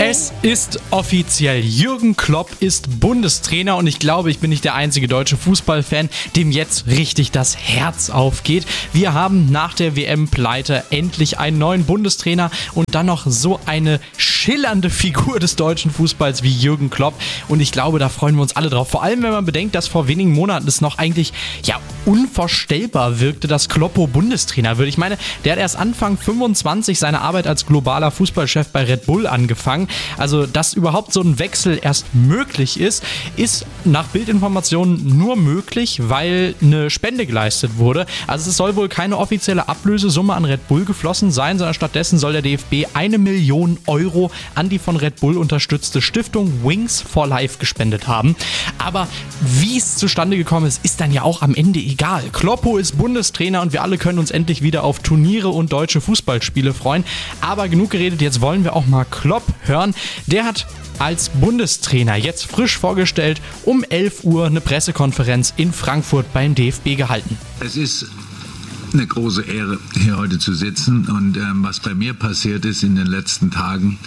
Es ist offiziell. Jürgen Klopp ist Bundestrainer und ich glaube, ich bin nicht der einzige deutsche Fußballfan, dem jetzt richtig das Herz aufgeht. Wir haben nach der WM-Pleite endlich einen neuen Bundestrainer und dann noch so eine schillernde Figur des deutschen Fußballs wie Jürgen Klopp. Und ich glaube, da freuen wir uns alle drauf. Vor allem, wenn man bedenkt, dass vor wenigen Monaten es noch eigentlich unvorstellbar wirkte, dass Kloppo Bundestrainer wird. Ich meine, der hat erst Anfang 25 seine Arbeit als globaler Fußballchef bei Red Bull angefangen. Also, dass überhaupt so ein Wechsel erst möglich ist nach Bildinformationen nur möglich, weil eine Spende geleistet wurde. Also es soll wohl keine offizielle Ablösesumme an Red Bull geflossen sein, sondern stattdessen soll der DFB 1 Million Euro an die von Red Bull unterstützte Stiftung Wings for Life gespendet haben. Aber wie es zustande gekommen ist, ist dann ja auch am Ende egal. Kloppo ist Bundestrainer und wir alle können uns endlich wieder auf Turniere und deutsche Fußballspiele freuen. Aber genug geredet, jetzt wollen wir auch mal Klopp hören. Der hat als Bundestrainer jetzt frisch vorgestellt um 11 Uhr eine Pressekonferenz in Frankfurt beim DFB gehalten. Es ist eine große Ehre, hier heute zu sitzen und was bei mir passiert ist in den letzten Tagen,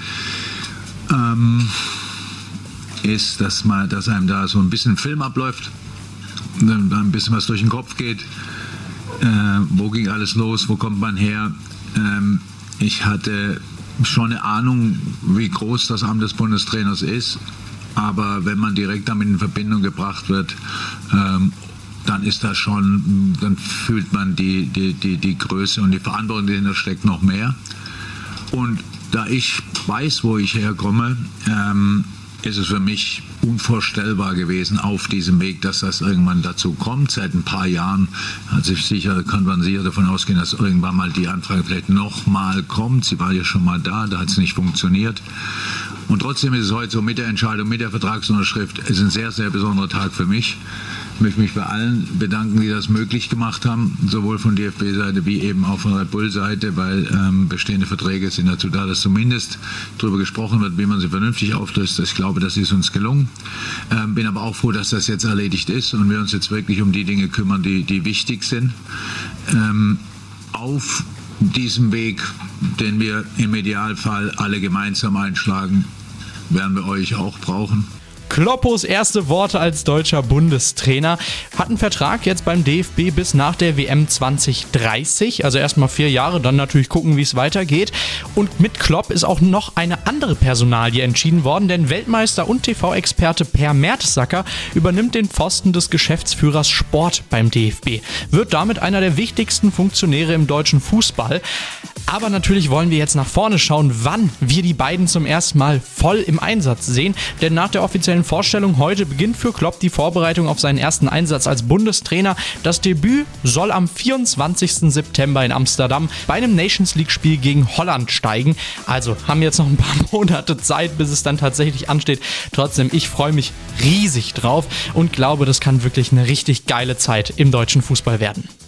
ist, dass einem da so ein bisschen Film abläuft, ein bisschen was durch den Kopf geht. Wo ging alles los? Wo kommt man her? Ich hatte schon eine Ahnung, wie groß das Amt des Bundestrainers ist, aber wenn man direkt damit in Verbindung gebracht wird, dann fühlt man die Größe und die Verantwortung, die dahinter steckt, noch mehr. Und da ich weiß, wo ich herkomme, ist es für mich unvorstellbar gewesen auf diesem Weg, dass das irgendwann dazu kommt. Seit ein paar Jahren kann man sicher davon ausgehen, dass irgendwann mal die Anfrage vielleicht nochmal kommt. Sie war ja schon mal da hat es nicht funktioniert. Und trotzdem ist es heute so mit der Entscheidung, mit der Vertragsunterschrift, ist ein sehr, sehr besonderer Tag für mich. Ich möchte mich bei allen bedanken, die das möglich gemacht haben, sowohl von DFB-Seite wie eben auch von Red Bull-Seite, weil bestehende Verträge sind dazu da, dass zumindest darüber gesprochen wird, wie man sie vernünftig auflöst. Ich glaube, das ist uns gelungen. Bin aber auch froh, dass das jetzt erledigt ist und wir uns jetzt wirklich um die Dinge kümmern, die wichtig sind. Auf diesem Weg, den wir im Idealfall alle gemeinsam einschlagen, werden wir euch auch brauchen. Kloppos erste Worte als deutscher Bundestrainer. Hat einen Vertrag jetzt beim DFB bis nach der WM 2030, also erstmal 4 Jahre, dann natürlich gucken, wie es weitergeht. Und mit Klopp ist auch noch eine andere Personalie entschieden worden, denn Weltmeister und TV-Experte Per Mertesacker übernimmt den Posten des Geschäftsführers Sport beim DFB. Wird damit einer der wichtigsten Funktionäre im deutschen Fußball. Aber natürlich wollen wir jetzt nach vorne schauen, wann wir die beiden zum ersten Mal voll im Einsatz sehen. Denn nach der offiziellen Vorstellung heute beginnt für Klopp die Vorbereitung auf seinen ersten Einsatz als Bundestrainer. Das Debüt soll am 24. September in Amsterdam bei einem Nations League-Spiel gegen Holland steigen. Also haben jetzt noch ein paar Monate Zeit, bis es dann tatsächlich ansteht. Trotzdem, ich freue mich riesig drauf und glaube, das kann wirklich eine richtig geile Zeit im deutschen Fußball werden.